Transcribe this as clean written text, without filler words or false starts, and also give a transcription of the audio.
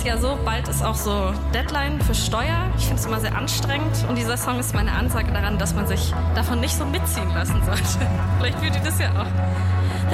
ja so, bald ist auch so Deadline für Steuer. Ich finde es immer sehr anstrengend und dieser Song ist meine Ansage daran, dass man sich davon nicht so mitziehen lassen sollte. Vielleicht fühlt ihr das ja auch.